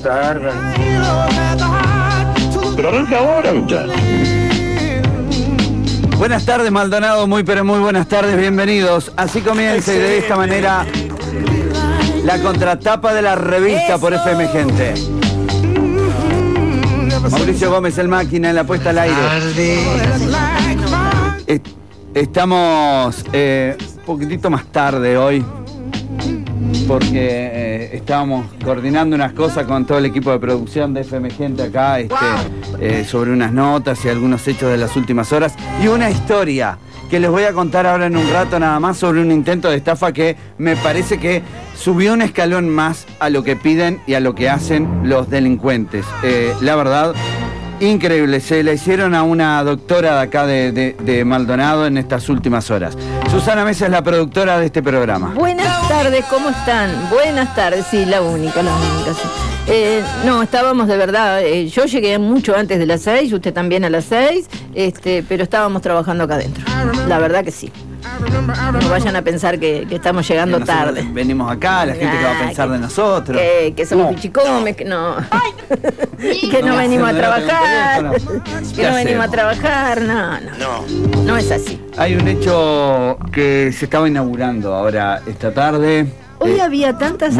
tarde. Pero arranca ahora, muchachos. Buenas tardes, Maldonado, muy pero muy buenas tardes, bienvenidos. Así comienza y de esta manera la contratapa de la revista por FM Gente. Mauricio Gómez, el máquina, en la puesta al aire. Estamos un poquitito más tarde hoy, porque estábamos coordinando unas cosas con todo el equipo de producción de FM Gente acá, sobre unas notas y algunos hechos de las últimas horas, y una historia que les voy a contar ahora en un rato nada más sobre un intento de estafa que me parece que subió un escalón más a lo que piden y a lo que hacen los delincuentes. La verdad, increíble, se la hicieron a una doctora de acá de Maldonado en estas últimas horas. Susana Mesa es la productora de este programa. Buenas tardes, ¿cómo están? Buenas tardes, sí, la única, sí. No, estábamos de verdad, yo llegué mucho antes de las 6, usted también a las 6, pero estábamos trabajando acá adentro. La verdad que sí. No vayan a pensar que estamos llegando tarde. Venimos acá, la gente que va a pensar de nosotros. Que somos pichicomes, que no. Que no venimos a trabajar. Que no venimos a trabajar, no es así. Hay un hecho que se estaba inaugurando ahora esta tarde. Hoy había tantas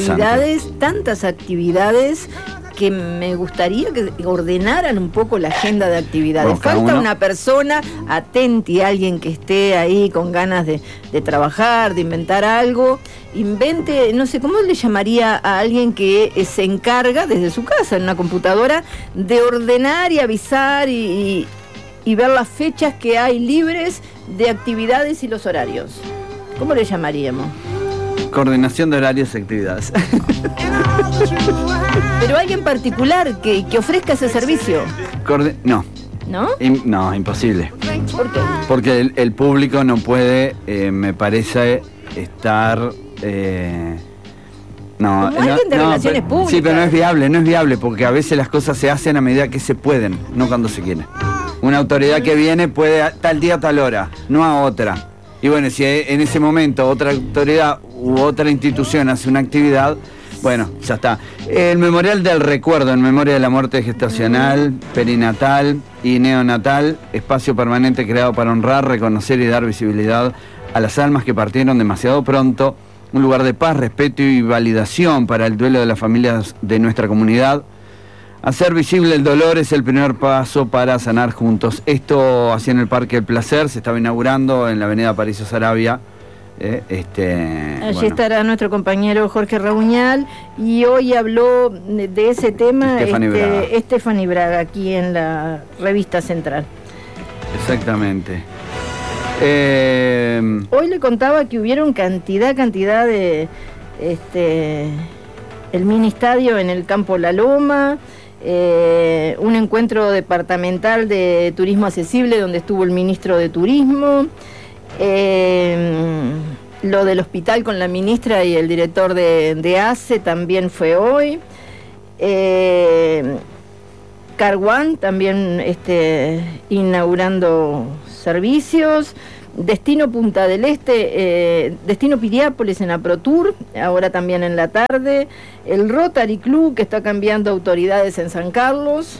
actividades que me gustaría que ordenaran un poco la agenda de actividades. Falta una persona atenti, alguien que esté ahí con ganas de trabajar, de inventar algo. Invente, no sé, ¿cómo le llamaría a alguien que se encarga desde su casa, en una computadora, de ordenar y avisar y ver las fechas que hay libres de actividades y los horarios? ¿Cómo le llamaríamos? Coordinación de horarios y actividades. Pero alguien particular que ofrezca ese servicio. No. ¿No? No, imposible. ¿Por qué? Porque el público no puede, me parece, estar... Como alguien de relaciones públicas. Sí, pero no es viable, porque a veces las cosas se hacen a medida que se pueden, no cuando se quiere. Una autoridad que viene puede tal día, tal hora, no a otra. Y bueno, si en ese momento otra autoridad u otra institución hace una actividad, bueno, ya está. El Memorial del Recuerdo, en memoria de la muerte gestacional, perinatal y neonatal, espacio permanente creado para honrar, reconocer y dar visibilidad a las almas que partieron demasiado pronto, un lugar de paz, respeto y validación para el duelo de las familias de nuestra comunidad. Hacer visible el dolor es el primer paso para sanar juntos. Esto así en el Parque del Placer, se estaba inaugurando en la avenida Aparicio Saravia. Allí estará nuestro compañero Jorge Rabuñal y hoy habló de ese tema Stephanie Braga, aquí en la revista Central. Exactamente. Hoy le contaba que hubieron cantidad de el mini estadio en el Campo La Loma. Un encuentro departamental de turismo accesible donde estuvo el ministro de Turismo, lo del hospital con la ministra y el director de ACE también fue hoy, Carguán también inaugurando servicios, Destino Punta del Este, Destino Piriápolis en APROTUR, ahora también en la tarde, el Rotary Club que está cambiando autoridades en San Carlos.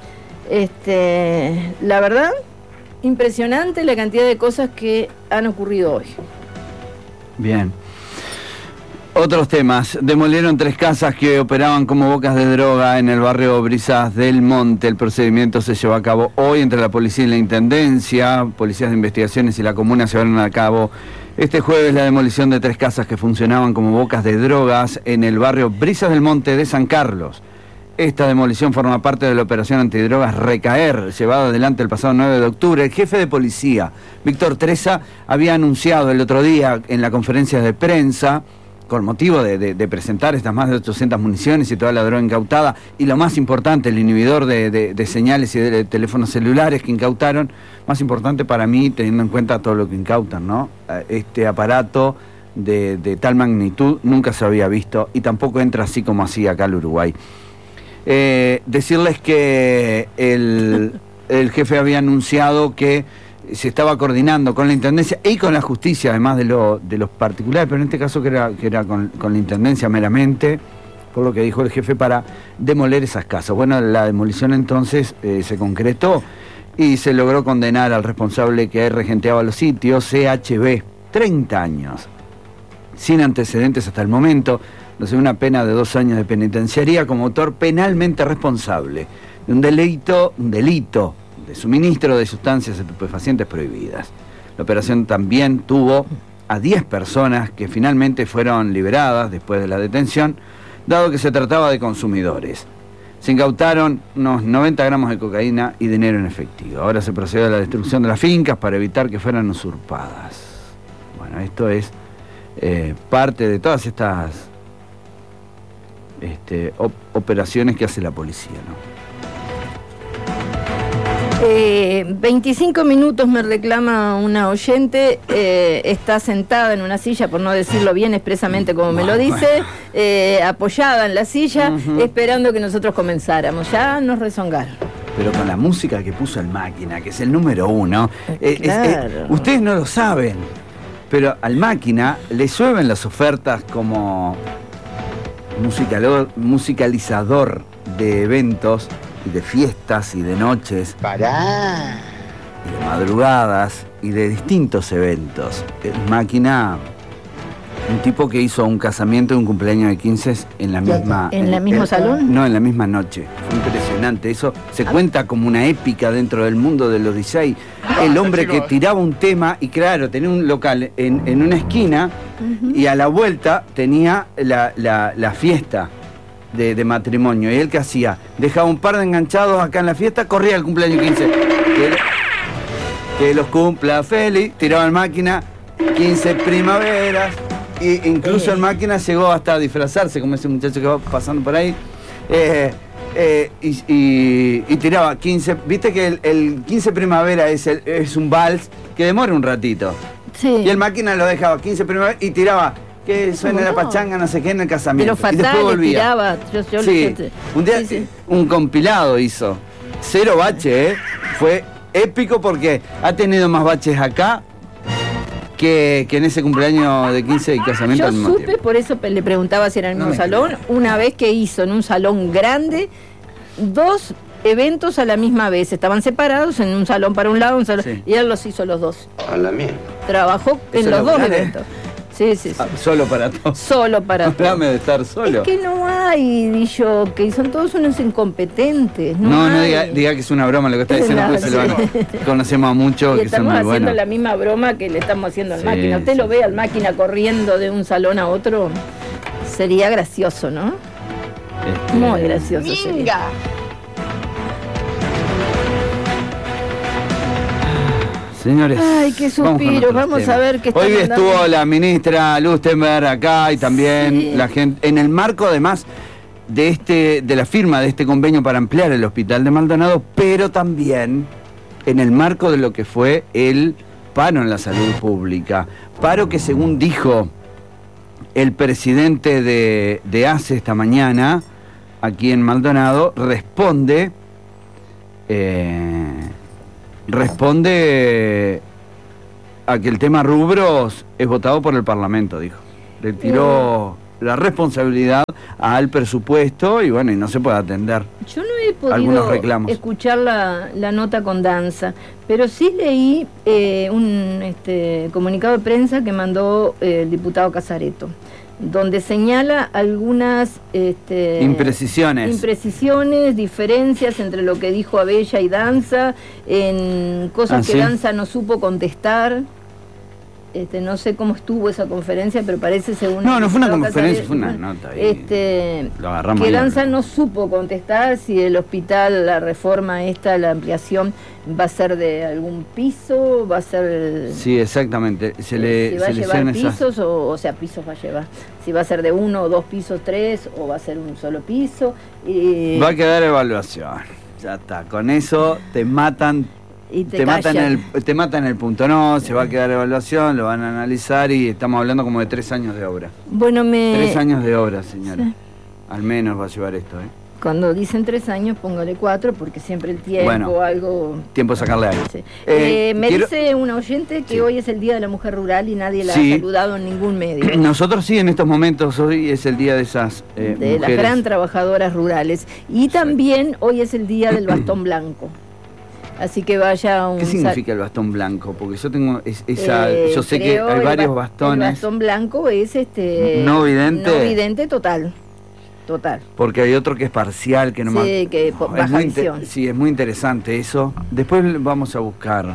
La verdad, impresionante la cantidad de cosas que han ocurrido hoy. Bien. Otros temas. Demolieron 3 casas que operaban como bocas de droga en el barrio Brisas del Monte. El procedimiento se llevó a cabo hoy entre la policía y la intendencia. Policías de investigaciones y la comuna llevaron a cabo este jueves la demolición de 3 casas que funcionaban como bocas de drogas en el barrio Brisas del Monte de San Carlos. Esta demolición forma parte de la operación antidrogas Recaer, llevada adelante el pasado 9 de octubre. El jefe de policía, Víctor Treza, había anunciado el otro día en la conferencia de prensa, con motivo de presentar estas más de 800 municiones y toda la droga incautada, y lo más importante, el inhibidor de señales y de teléfonos celulares que incautaron, más importante para mí, teniendo en cuenta todo lo que incautan, ¿no? Este aparato de tal magnitud nunca se había visto, y tampoco entra así como así acá al Uruguay. Decirles que el jefe había anunciado que se estaba coordinando con la Intendencia y con la Justicia, además de los particulares, pero en este caso que era con la Intendencia meramente, por lo que dijo el jefe, para demoler esas casas. Bueno, la demolición entonces se concretó y se logró condenar al responsable que regenteaba los sitios, CHB, 30 años, sin antecedentes hasta el momento, recibió una pena de 2 años de penitenciaría como autor penalmente responsable de un delito de suministro de sustancias estupefacientes prohibidas. La operación también tuvo a 10 personas que finalmente fueron liberadas después de la detención, dado que se trataba de consumidores. Se incautaron unos 90 gramos de cocaína y dinero en efectivo. Ahora se procedió a la destrucción de las fincas para evitar que fueran usurpadas. Bueno, esto es parte de todas estas operaciones que hace la policía, ¿no? 25 minutos me reclama una oyente, está sentada en una silla, por no decirlo bien expresamente como me lo dice, apoyada en la silla, esperando que nosotros comenzáramos. Ya nos rezongaron. Pero con la música que puso el Máquina, que es el número 1, claro. Ustedes no lo saben, pero al Máquina le llueven las ofertas como musicalizador de eventos y de fiestas y de noches y de madrugadas y de distintos eventos. El Máquina, un tipo que hizo un casamiento y un cumpleaños de 15 en la misma... ¿En el mismo salón? No, en la misma noche. Fue impresionante. Eso se cuenta como una épica dentro del mundo de los DJ. El hombre que tiraba un tema y claro, tenía un local en una esquina y a la vuelta tenía la fiesta de matrimonio. ¿Y él qué hacía? Dejaba un par de enganchados acá en la fiesta, corría el cumpleaños 15. Que los cumpla feliz, tiraba el Máquina, 15 primaveras. E incluso el Máquina llegó hasta a disfrazarse, como ese muchacho que va pasando por ahí. Y tiraba 15. Viste que el 15 primavera es un vals que demora un ratito. Sí. Y el Máquina lo dejaba 15 primavera y tiraba. Que suena la pachanga, no sé qué, en el casamiento. Pero fatal, y después volvía. Tiraba. Sí, un día un compilado hizo. 0 bache, Fue épico porque ha tenido más baches acá que en ese cumpleaños de 15 y casamiento al mismo tiempo. Yo supe, tiempo. por eso le preguntaba si era el mismo salón, una vez que hizo en un salón grande 2 eventos a la misma vez. Estaban separados en un salón para un lado, un salón, y él los hizo los 2. A la mía. Trabajó en los 2 eventos. Sí. Solo para todos. Solo para todos. Háblame de estar solo. Es que no hay que son todos unos incompetentes. No diga que es una broma lo que está diciendo, pues conocemos a muchos que son muy buenos. Estamos haciendo la misma broma que le estamos haciendo al Máquina. Usted lo ve al Máquina corriendo de un salón a otro, sería gracioso, ¿no? Muy gracioso sería. Señores, ay, qué suspiro, vamos a ver qué está hoy mandando. Estuvo la ministra Lustenberg acá y también la gente, en el marco además de la firma de este convenio para ampliar el hospital de Maldonado, pero también en el marco de lo que fue el paro en la salud pública. Paro que, según dijo el presidente de ACE esta mañana, aquí en Maldonado, responde a que el tema rubros es votado por el Parlamento, dijo. Le tiró la responsabilidad al presupuesto y bueno, y no se puede atender. Yo no he algunos podido reclamos. escuchar la nota con Danza, pero sí leí un comunicado de prensa que mandó el diputado Casareto, donde señala algunas imprecisiones, diferencias entre lo que dijo Abella y Danza, en cosas que Danza no supo contestar. No sé cómo estuvo esa conferencia, pero parece según... No fue una conferencia, fue una nota. Lo agarramos que Danza no supo contestar si el hospital, la reforma la ampliación, va a ser de algún piso, va a ser... Sí, exactamente. Si va a llevar pisos, o sea, pisos va a llevar. Si va a ser de 1 o 2 pisos, 3, o va a ser un solo piso. Va a quedar evaluación. Ya está, con eso te matan... Y te matan el punto. No, se va a quedar evaluación, lo van a analizar y estamos hablando como de 3 años de obra. Bueno, 3 años de obra, señora. Sí. Al menos va a llevar esto, Cuando dicen 3 años, póngale 4, porque siempre el tiempo, algo... Tiempo sacarle algo. Sí. Dice una oyente que hoy es el Día de la Mujer Rural y nadie la ha saludado en ningún medio. Nosotros sí, en estos momentos, hoy es el día de esas de mujeres. Las gran trabajadoras rurales. Y también hoy es el Día del Bastón Blanco. Así que vaya un... ¿Qué significa el bastón blanco? Porque yo tengo yo sé que hay varios bastones. El bastón blanco es no vidente. No vidente total. Porque hay otro que es parcial, que no más. Sí, que baja visión. Sí, es muy interesante eso. Después vamos a buscar,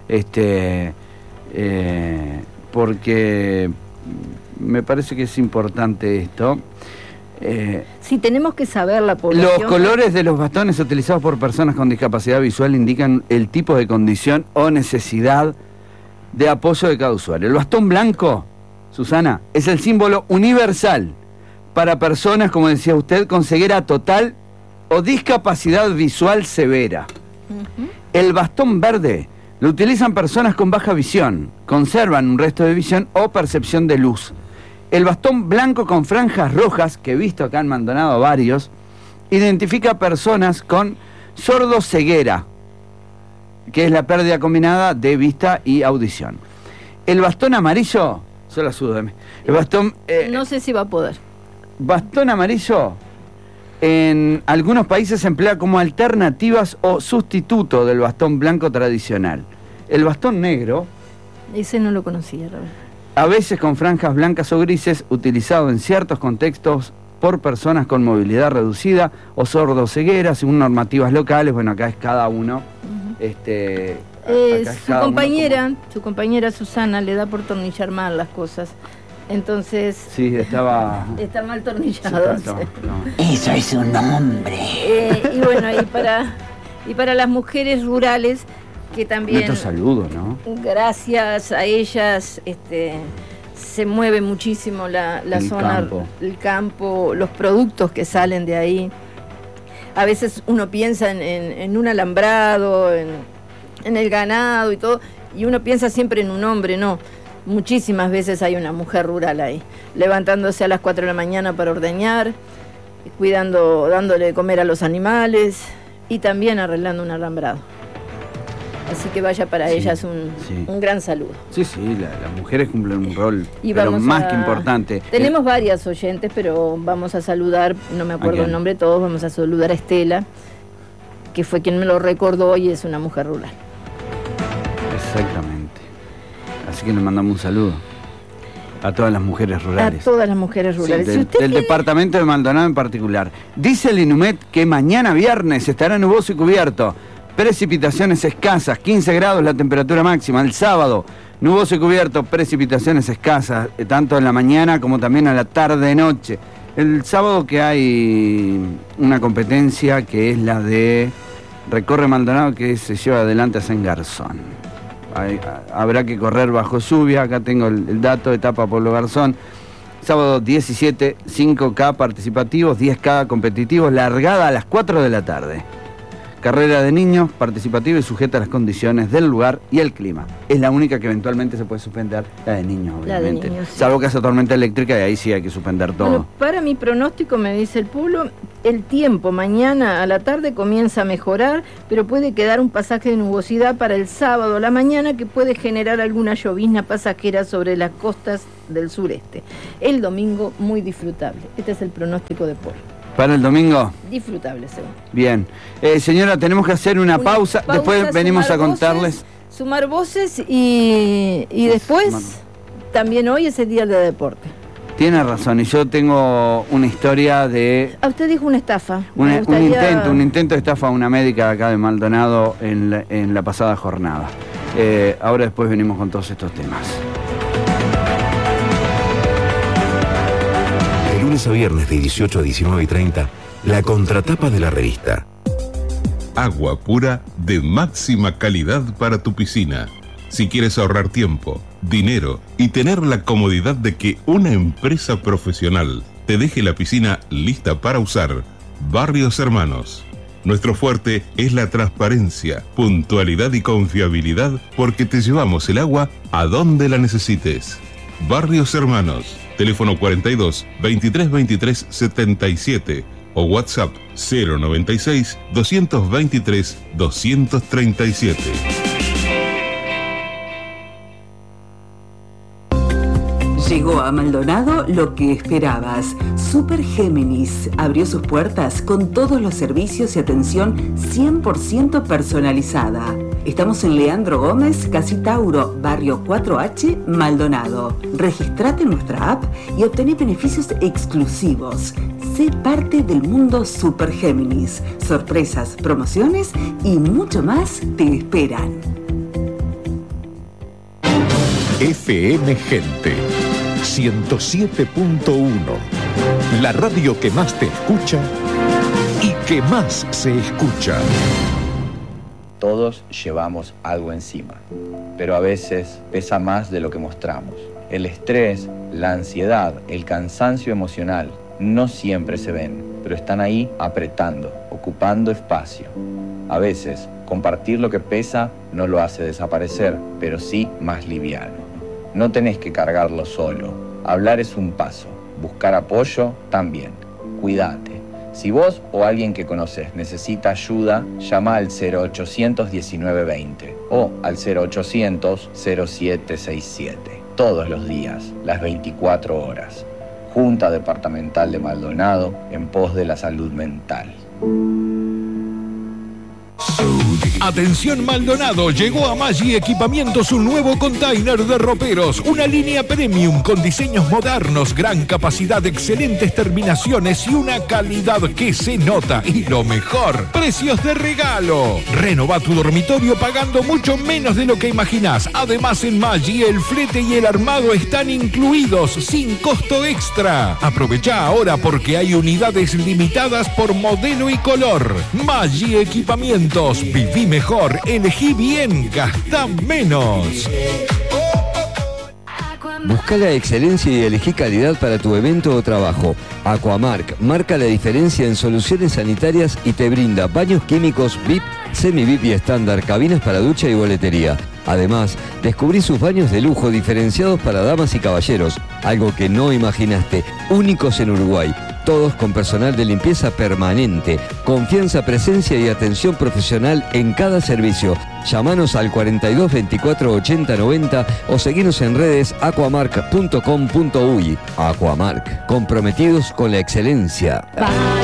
porque me parece que es importante esto. Sí, tenemos que saber la población. Los colores de los bastones utilizados por personas con discapacidad visual indican el tipo de condición o necesidad de apoyo de cada usuario. El bastón blanco, Susana, es el símbolo universal para personas, como decía usted, con ceguera total o discapacidad visual severa. El bastón verde lo utilizan personas con baja visión, conservan un resto de visión o percepción de luz. El bastón blanco con franjas rojas, que he visto acá en Maldonado varios, identifica a personas con sordoceguera, que es la pérdida combinada de vista y audición. El bastón amarillo, solo ayúdame. El bastón... no sé si va a poder. Bastón amarillo en algunos países se emplea como alternativas o sustituto del bastón blanco tradicional. El bastón negro... Ese no lo conocía, Raúl. A veces con franjas blancas o grises, utilizado en ciertos contextos por personas con movilidad reducida o sordoceguera, según normativas locales. Bueno, acá es cada uno. Su compañera Susana le da por tornillar mal las cosas. Entonces... Sí, está mal tornillado. No. Eso es un hombre. Y bueno, y para las mujeres rurales, que también... Nuestro saludo, ¿no? Gracias a ellas se mueve muchísimo la zona, el campo, los productos que salen de ahí. A veces uno piensa en un alambrado, en el ganado y todo, y uno piensa siempre en un hombre, no. Muchísimas veces hay una mujer rural ahí, levantándose a las 4 de la mañana para ordeñar, dándole de comer a los animales y también arreglando un alambrado. Así que vaya para ellas un gran saludo. Sí, las mujeres cumplen un rol, pero más que importante. Tenemos varias oyentes, pero vamos a saludar, no me acuerdo el nombre de todos, vamos a saludar a Estela, que fue quien me lo recordó hoy, es una mujer rural. Exactamente. Así que le mandamos un saludo a todas las mujeres rurales. A todas las mujeres rurales. Sí, del departamento de Maldonado en particular. Dice el INUMED que mañana viernes estará nuboso y cubierto. Precipitaciones escasas, 15 grados la temperatura máxima. El sábado, nuboso y cubierto, precipitaciones escasas, tanto en la mañana como también a la tarde-noche. El sábado que hay una competencia que es la de Recorre Maldonado, que se lleva adelante a San Garzón. Habrá que correr bajo lluvia, acá tengo el dato, etapa Pueblo Garzón. Sábado 17, 5K participativos, 10K competitivos, largada a las 4 de la tarde. Carrera de niños, participativa y sujeta a las condiciones del lugar y el clima. Es la única que eventualmente se puede suspender, la de niños, obviamente. La de niños, sí. Salvo que haya tormenta eléctrica y ahí sí hay que suspender todo. Bueno, para mi pronóstico, me dice el pueblo, el tiempo mañana a la tarde comienza a mejorar, pero puede quedar un pasaje de nubosidad para el sábado a la mañana que puede generar alguna llovizna pasajera sobre las costas del sureste. El domingo muy disfrutable. Este es el pronóstico de pueblo. ¿Para el domingo? Disfrutable, según. Bien. Señora, tenemos que hacer una pausa. Después venimos a contarles. Sumar voces y después, también hoy es el día de deporte. Tiene razón, y yo tengo una historia de... Usted dijo una estafa. Un intento de estafa a una médica acá de Maldonado en la pasada jornada. Ahora después venimos con todos estos temas. Lunes a viernes de 18 a 19:30, la contratapa de la revista. Agua pura de máxima calidad para tu piscina. Si quieres ahorrar tiempo, dinero y tener la comodidad de que una empresa profesional te deje la piscina lista para usar, Barrios Hermanos. Nuestro fuerte es la transparencia, puntualidad y confiabilidad porque te llevamos el agua a donde la necesites. Barrios Hermanos. Teléfono 42 23 23 77 o WhatsApp 096 223 237. Llegó a Maldonado lo que esperabas. Super Géminis abrió sus puertas con todos los servicios y atención 100% personalizada. Estamos en Leandro Gómez, Casi Tauro, barrio 4H, Maldonado. Registrate en nuestra app y obtené beneficios exclusivos. Sé parte del mundo Super Géminis. Sorpresas, promociones y mucho más te esperan. FM Gente 107.1, la radio que más te escucha y que más se escucha. Todos llevamos algo encima, pero a veces pesa más de lo que mostramos. El estrés, la ansiedad, el cansancio emocional no siempre se ven, pero están ahí apretando, ocupando espacio. A veces, compartir lo que pesa no lo hace desaparecer, pero sí más liviano. No tenés que cargarlo solo. Hablar es un paso. Buscar apoyo también. Cuídate. Si vos o alguien que conoces necesita ayuda, llama al 0800 1920 o al 0800 0767. Todos los días, las 24 horas. Junta Departamental de Maldonado en pos de la salud mental. Atención Maldonado, llegó a Maggi Equipamientos un nuevo container de roperos, una línea premium con diseños modernos, gran capacidad, excelentes terminaciones y una calidad que se nota. Y lo mejor, precios de regalo. Renova tu dormitorio pagando mucho menos de lo que imaginás. Además en Maggi el flete y el armado están incluidos sin costo extra. Aprovecha ahora porque hay unidades limitadas por modelo y color. Maggi Equipamientos, viví mejor, elegí bien, gastá menos. Busca la excelencia y elegí calidad para tu evento o trabajo. Aquamark marca la diferencia en soluciones sanitarias y te brinda baños químicos VIP, semi-VIP y estándar, cabinas para ducha y boletería. Además, descubrí sus baños de lujo diferenciados para damas y caballeros, algo que no imaginaste, únicos en Uruguay. Todos con personal de limpieza permanente, confianza, presencia y atención profesional en cada servicio. Llámanos al 42 24 80 90 o seguinos en redes aquamark.com.uy. Aquamark, comprometidos con la excelencia.